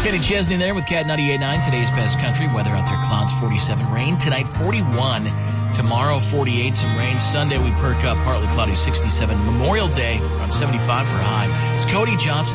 Kenny Chesney there with Cat 98.9. Today's best country. Weather out there, clouds 47, rain. Tonight 41. Tomorrow 48, some rain. Sunday we perk up, partly cloudy 67. Memorial Day around 75 for a high. It's Cody Johnson.